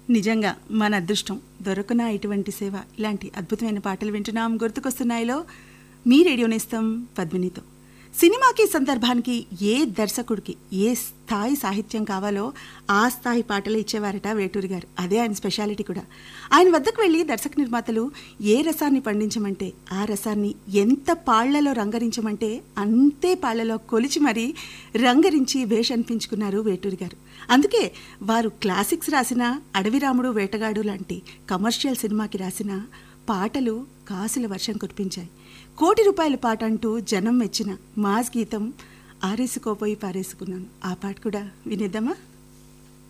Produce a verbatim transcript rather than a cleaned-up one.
నిజంగా మన అదృష్టం దొరకనా ఇటువంటి సేవ. ఇలాంటి అద్భుతమైన పాటలు వింటున్నాం. గుర్తుకొస్తున్నాయిలో మీ రేడియో నేస్తం పద్మినితో. సినిమాకి సందర్భానికి ఏ దర్శకుడికి ఏ స్థాయి సాహిత్యం కావాలో ఆ స్థాయి పాటలు ఇచ్చేవారట వేటూరి గారు. అదే ఆయన స్పెషాలిటీ కూడా. ఆయన వద్దకు వెళ్ళి దర్శక నిర్మాతలు ఏ రసాన్ని పండించమంటే ఆ రసాన్ని ఎంత పాళ్లలో రంగరించమంటే అంతే పాళ్లలో కొలిచి మరీ రంగరించి వేషనిపించుకున్నారు వేటూరి గారు. అందుకే వారు క్లాసిక్స్ రాసిన అడవిరాముడు వేటగాడు లాంటి కమర్షియల్ సినిమాకి రాసిన పాటలు కాసుల వర్షం కురిపించాయి. కోటి రూపాయల పాట అంటూ జనం మెచ్చిన మాస్ గీతం ఆరేసుకోపోయి పారేసుకున్నాను. ఆ పాట కూడా వినేద్దామా?